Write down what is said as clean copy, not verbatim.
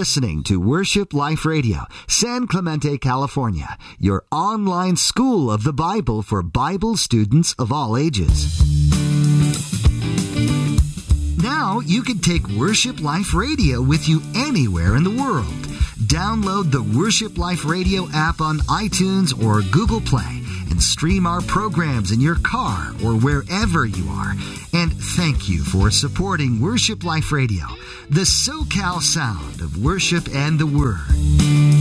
listening to Worship Life Radio, San Clemente, California, your online school of the Bible for Bible students of all ages. Now you can take Worship Life Radio with you anywhere in the world. Download the Worship Life Radio app on iTunes or Google Play and stream our programs in your car or wherever you are. And thank you for supporting Worship Life Radio, the SoCal sound of worship and the Word.